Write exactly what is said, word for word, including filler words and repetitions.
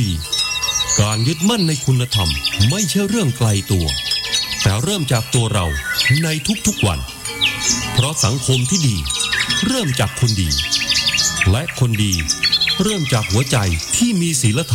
การยึดมั่นในคุณธรรมไม่ใช่เรื่องไกลตัวแต่เริ่มจากตัวเราในทุกๆวันเพราะสังคมที่ดีเริ่มจากคนดีและคนดีเริ่มจากหัวใจที่มีศีลธรรม